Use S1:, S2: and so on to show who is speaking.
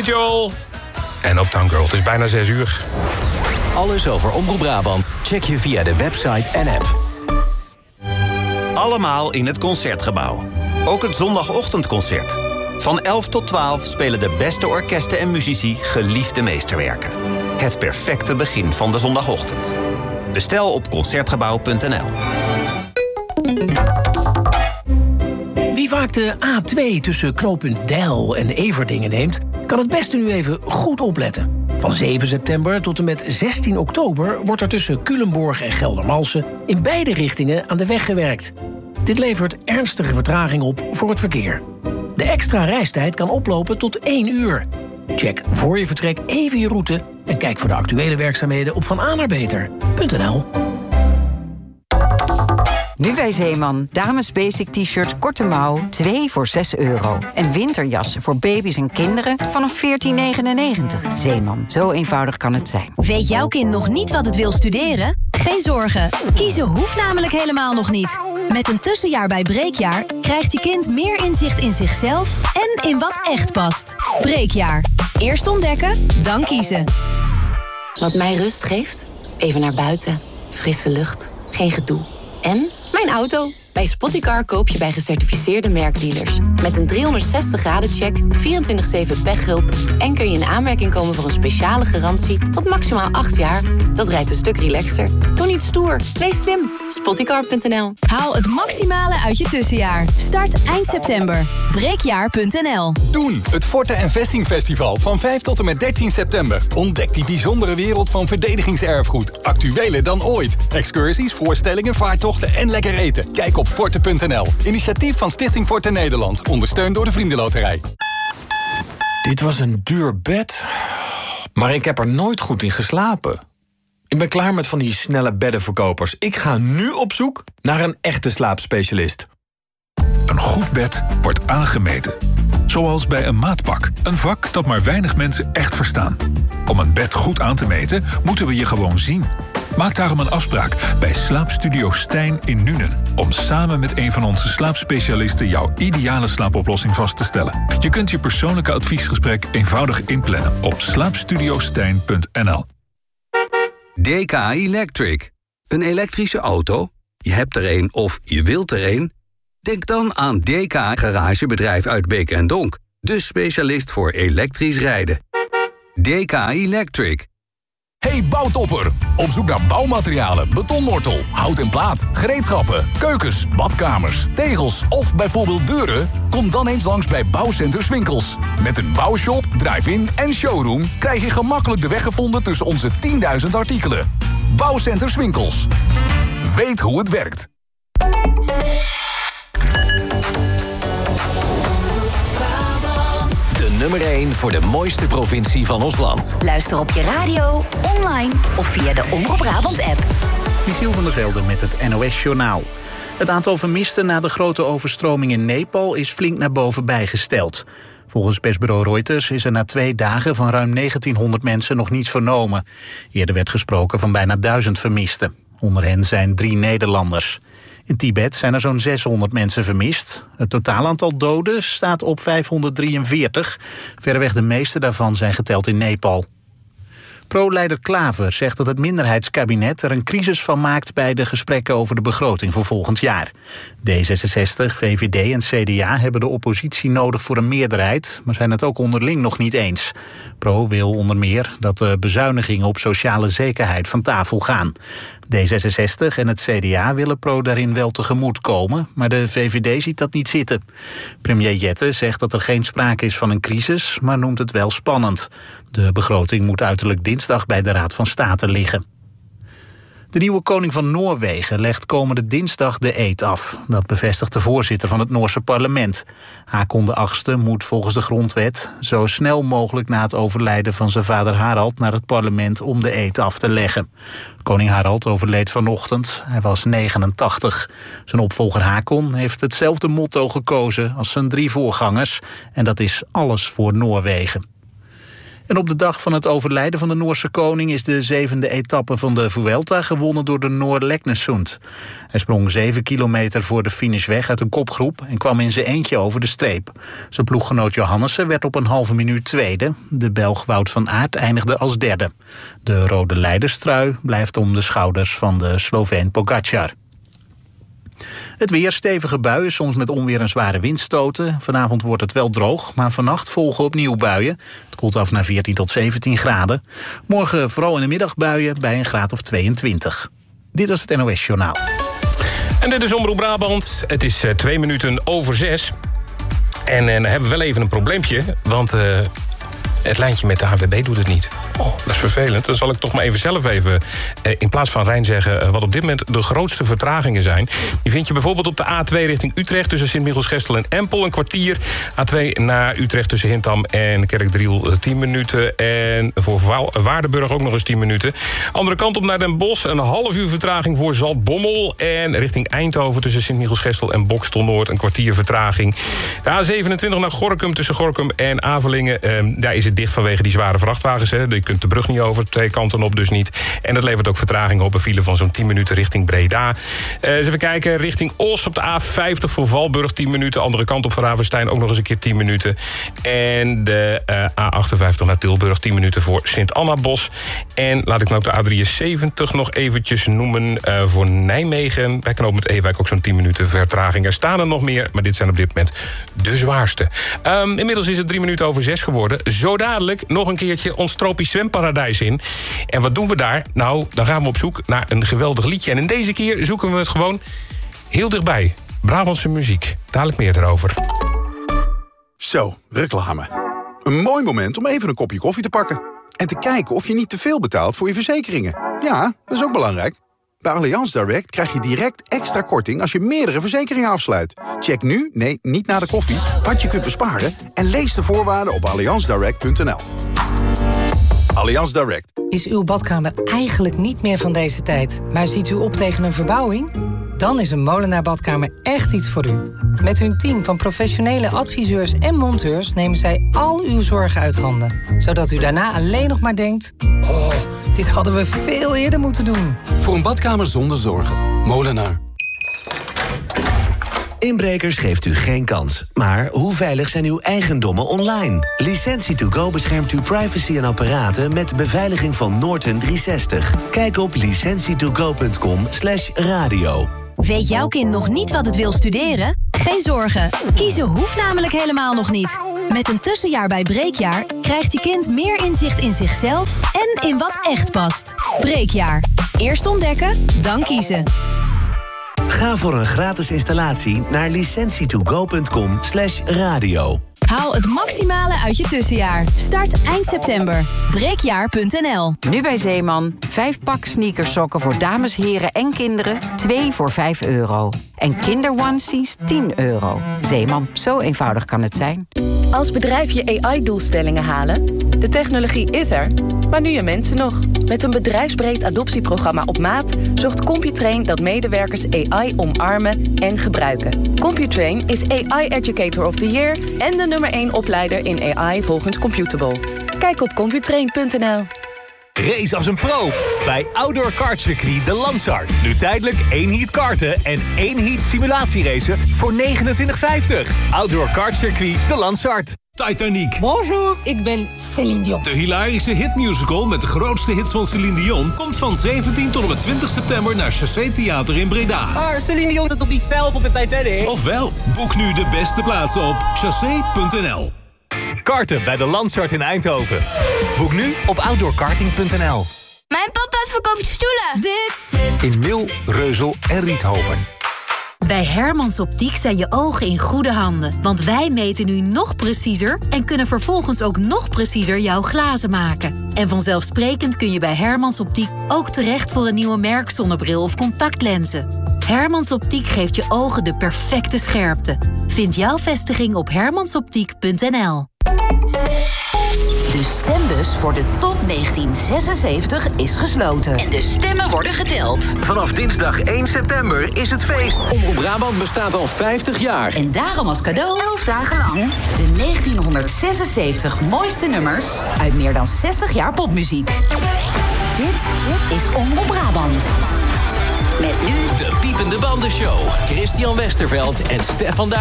S1: Billy Joel en Uptown Girl. Het is bijna 6 uur.
S2: Alles over Omroep Brabant check je via de website en app.
S3: Allemaal in het Concertgebouw. Ook het zondagochtendconcert. Van 11 tot 12 spelen de beste orkesten en muzici geliefde meesterwerken. Het perfecte begin van de zondagochtend. Bestel op concertgebouw.nl.
S4: Wie vaak de A2 tussen knooppunt Deil en Everdingen neemt, kan het beste nu even goed opletten. Van 7 september tot en met 16 oktober wordt er tussen Culemborg en Geldermalsen in beide richtingen aan de weg gewerkt. Dit levert ernstige vertraging op voor het verkeer. De extra reistijd kan oplopen tot 1 uur. Check voor je vertrek even je route en kijk voor de actuele werkzaamheden op vanaannaarbeter.nl.
S5: Nu bij Zeeman. Dames basic t-shirts korte mouw, 2 voor €6. En winterjassen voor baby's en kinderen vanaf €14,99. Zeeman, zo eenvoudig kan het zijn.
S6: Weet jouw kind nog niet wat het wil studeren? Geen zorgen, kiezen hoeft namelijk helemaal nog niet. Met een tussenjaar bij Breekjaar krijgt je kind meer inzicht in zichzelf en in wat echt past. Breekjaar. Eerst ontdekken, dan kiezen.
S7: Wat mij rust geeft? Even naar buiten. Frisse lucht. Geen gedoe. En mijn auto. Bij Spottycar koop je bij gecertificeerde merkdealers. Met een 360-graden-check, 24/7 pechhulp... en kun je in aanmerking komen voor een speciale garantie tot maximaal 8 jaar. Dat rijdt een stuk relaxter. Doe niet stoer. Wees slim. Spottycar.nl.
S6: Haal het maximale uit je tussenjaar. Start eind september. Breekjaar.nl.
S8: Doen, het Forte en Vesting Festival van 5 tot en met 13 september. Ontdek die bijzondere wereld van verdedigingserfgoed. Actueler dan ooit. Excursies, voorstellingen, vaartochten en lekker eten. Kijk op Forte.nl. Initiatief van Stichting Forte Nederland. Ondersteund door de Vriendenloterij.
S1: Dit was een duur bed, maar ik heb er nooit goed in geslapen. Ik ben klaar met van die snelle beddenverkopers. Ik ga nu op zoek naar een echte slaapspecialist.
S9: Een goed bed wordt aangemeten. Zoals bij een maatpak. Een vak dat maar weinig mensen echt verstaan. Om een bed goed aan te meten, moeten we je gewoon zien. Maak daarom een afspraak bij Slaapstudio Stijn in Nuenen. Om samen met een van onze slaapspecialisten jouw ideale slaapoplossing vast te stellen. Je kunt je persoonlijke adviesgesprek eenvoudig inplannen op slaapstudiostijn.nl.
S10: DK Electric. Een elektrische auto? Je hebt er een of je wilt er een? Denk dan aan DK Garagebedrijf uit Beek en Donk. De specialist voor elektrisch rijden. DK Electric.
S11: Hey bouwtopper! Op zoek naar bouwmaterialen, betonmortel, hout en plaat, gereedschappen, keukens, badkamers, tegels of bijvoorbeeld deuren? Kom dan eens langs bij Bouwcenter Swinkels. Met een bouwshop, drive-in en showroom krijg je gemakkelijk de weg gevonden tussen onze 10.000 artikelen. Bouwcenter Swinkels. Weet hoe het werkt.
S2: Nummer 1 voor de mooiste provincie van ons land.
S6: Luister op je radio, online of via de Omroep Brabant-app.
S12: Michiel van der Velde met het NOS-journaal. Het aantal vermisten na de grote overstroming in Nepal is flink naar boven bijgesteld. Volgens persbureau Reuters is er na 2 dagen van ruim 1900 mensen nog niets vernomen. Eerder werd gesproken van bijna 1000 vermisten. Onder hen zijn 3 Nederlanders. In Tibet zijn er zo'n 600 mensen vermist. Het totaal aantal doden staat op 543. Verreweg de meeste daarvan zijn geteld in Nepal. Pro-leider Klaver zegt dat het minderheidskabinet er een crisis van maakt bij de gesprekken over de begroting voor volgend jaar. D66, VVD en CDA hebben de oppositie nodig voor een meerderheid, maar zijn het ook onderling nog niet eens. Pro wil onder meer dat de bezuinigingen op sociale zekerheid van tafel gaan. D66 en het CDA willen Pro daarin wel tegemoet komen, maar de VVD ziet dat niet zitten. Premier Jette zegt dat er geen sprake is van een crisis, maar noemt het wel spannend. De begroting moet uiterlijk dinsdag bij de Raad van State liggen. De nieuwe koning van Noorwegen legt komende dinsdag de eed af. Dat bevestigt de voorzitter van het Noorse parlement. Haakon VIII moet volgens de grondwet zo snel mogelijk na het overlijden van zijn vader Harald naar het parlement om de eed af te leggen. Koning Harald overleed vanochtend. Hij was 89. Zijn opvolger Haakon heeft hetzelfde motto gekozen als zijn 3 voorgangers. En dat is alles voor Noorwegen. En op de dag van het overlijden van de Noorse koning is de 7e etappe van de Vuelta gewonnen door de Noor Leknesund. Hij sprong 7 kilometer voor de finish weg uit een kopgroep en kwam in zijn eentje over de streep. Zijn ploeggenoot Johannessen werd op een halve minuut tweede. De Belg Wout van Aert eindigde als derde. De rode leiderstrui blijft om de schouders van de Sloveen Pogačar. Het weer, stevige buien, soms met onweer en zware windstoten. Vanavond wordt het wel droog, maar vannacht volgen opnieuw buien. Het koelt af naar 14 tot 17 graden. Morgen vooral in de middag buien bij een graad of 22. Dit was het NOS Journaal.
S13: En dit is Omroep Brabant. Het is 2 minuten over 6. En dan hebben we wel even een probleempje, want het lijntje met de ANWB doet het niet. Oh, dat is vervelend. Dan zal ik toch maar even zelf in plaats van Rijn zeggen wat op dit moment de grootste vertragingen zijn. Die vind je bijvoorbeeld op de A2 richting Utrecht tussen Sint-Michielsgestel en Empel een kwartier. A2 naar Utrecht tussen Hintham en Kerkdriel 10 minuten. En voor Waardenburg ook nog eens 10 minuten. Andere kant op naar Den Bosch een half uur vertraging voor Zaltbommel. En richting Eindhoven tussen Sint-Michielsgestel en Boxtel Noord een kwartier vertraging. De A27 naar Gorinchem tussen Gorinchem en Avelingen. Daar is het dicht vanwege die zware vrachtwagens. Hè. Je kunt de brug niet over, 2 kanten op dus niet. En dat levert ook vertragingen op, een file van zo'n 10 minuten richting Breda. Eens even kijken, richting Os op de A50 voor Valburg 10 minuten. Andere kant op voor Ravenstein ook nog eens een keer 10 minuten. En de A58 naar Tilburg 10 minuten voor Sint-Annabos. En laat ik nou ook de A73 nog eventjes noemen voor Nijmegen. Bij knooppunt Ewijk ook zo'n 10 minuten vertraging. Er staan er nog meer, maar dit zijn op dit moment de zwaarste. Inmiddels is het 3 minuten over 6 geworden. Zo dadelijk nog een keertje ons tropisch zwemparadijs in. En wat doen we daar? Nou, dan gaan we op zoek naar een geweldig liedje. En in deze keer zoeken we het gewoon heel dichtbij. Brabantse muziek. Dadelijk meer erover.
S14: Zo, reclame. Een mooi moment om even een kopje koffie te pakken. En te kijken of je niet te veel betaalt voor je verzekeringen. Ja, dat is ook belangrijk. Bij Allianz Direct krijg je direct extra korting als je meerdere verzekeringen afsluit. Check nu, nee, niet na de koffie, wat je kunt besparen en lees de voorwaarden op allianzdirect.nl. Allianz Direct.
S15: Is uw badkamer eigenlijk niet meer van deze tijd, maar ziet u op tegen een verbouwing? Dan is een Molenaar Badkamer echt iets voor u. Met hun team van professionele adviseurs en monteurs nemen zij al uw zorgen uit handen. Zodat u daarna alleen nog maar denkt: oh, dit hadden we veel eerder moeten doen.
S16: Voor een badkamer zonder zorgen. Molenaar.
S17: Inbrekers geeft u geen kans. Maar hoe veilig zijn uw eigendommen online? Licentie2Go beschermt uw privacy en apparaten met de beveiliging van Norton 360. Kijk op licentietogo.com/radio.
S6: Weet jouw kind nog niet wat het wil studeren? Geen zorgen. Kiezen hoeft namelijk helemaal nog niet. Met een tussenjaar bij Breekjaar krijgt je kind meer inzicht in zichzelf en in wat echt past. Breekjaar. Eerst ontdekken, dan kiezen.
S17: Ga voor een gratis installatie naar licentietogo.com/radio.
S6: Haal het maximale uit je tussenjaar. Start eind september. Breekjaar.nl.
S5: Nu bij Zeeman. 5 pak sneakersokken voor dames, heren en kinderen. 2 voor €5. En kinderonesies €10. Zeeman, zo eenvoudig kan het zijn.
S18: Als bedrijf je AI-doelstellingen halen? De technologie is er, maar nu je mensen nog. Met een bedrijfsbreed adoptieprogramma op maat zorgt Computrain dat medewerkers AI omarmen en gebruiken. Computrain is AI Educator of the Year en de nummer 1 opleider in AI volgens Computable. Kijk op computrain.nl.
S19: Race als een pro bij Outdoor Kartcircuit de Lansart. Nu tijdelijk 1 heat karten en 1 heat simulatieracen voor €29,50. Outdoor Kartcircuit de Lansart.
S20: Titanic.
S21: Bonjour, ik ben Céline Dion.
S20: De hilarische hitmusical met de grootste hits van Céline Dion komt van 17 tot en met 20 september naar Chassé Theater in Breda.
S21: Maar Céline Dion zit toch niet zelf op de Titanic?
S20: Ofwel, boek nu de beste plaatsen op chassé.nl.
S19: Karten bij de Lansart in Eindhoven. Boek nu op outdoorkarting.nl.
S22: Mijn papa verkoopt stoelen.
S23: Dit zit in Mil, Reuzel en Riethoven.
S24: Bij Hermans Optiek zijn je ogen in goede handen. Want wij meten nu nog preciezer en kunnen vervolgens ook nog preciezer jouw glazen maken. En vanzelfsprekend kun je bij Hermans Optiek ook terecht voor een nieuwe merkzonnebril of contactlenzen. Hermans Optiek geeft je ogen de perfecte scherpte. Vind jouw vestiging op hermansoptiek.nl.
S17: De
S3: De stembus voor de top 1976 is gesloten. En de stemmen worden geteld.
S2: Vanaf dinsdag 1 september is het feest. Omroep Brabant bestaat al 50 jaar.
S3: En daarom als cadeau 11 dagen lang de 1976 mooiste nummers uit meer dan 60 jaar popmuziek. Dit is Omroep Brabant. Met nu
S2: de Piepende Bandenshow. Christian Westerveld en Stefan Duijs.